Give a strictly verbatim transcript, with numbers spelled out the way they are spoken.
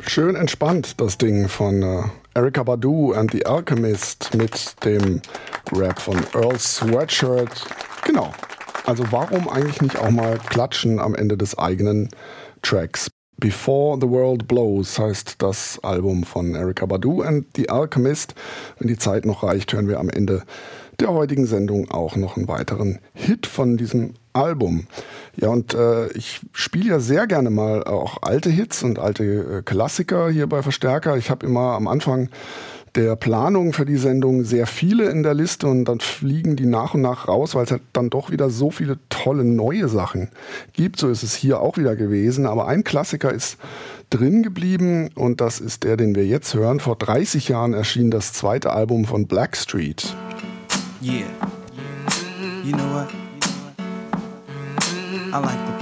Schön entspannt, das Ding von äh, Erykah Badu and the Alchemist mit dem Rap von Earl Sweatshirt. Genau. Also warum eigentlich nicht auch mal klatschen am Ende des eigenen Tracks? Before the World Blows heißt das Album von Erykah Badu and the Alchemist. Wenn die Zeit noch reicht, hören wir am Ende der heutigen Sendung auch noch einen weiteren Hit von diesem Album. Ja, und äh, ich spiele ja sehr gerne mal auch alte Hits und alte äh, Klassiker hier bei Verstärker. Ich habe immer am Anfang der Planung für die Sendung sehr viele in der Liste und dann fliegen die nach und nach raus, weil es halt dann doch wieder so viele tolle neue Sachen gibt. So ist es hier auch wieder gewesen. Aber ein Klassiker ist drin geblieben und das ist der, den wir jetzt hören. Vor dreißig Jahren erschien das zweite Album von Blackstreet. Yeah. You know what? I like the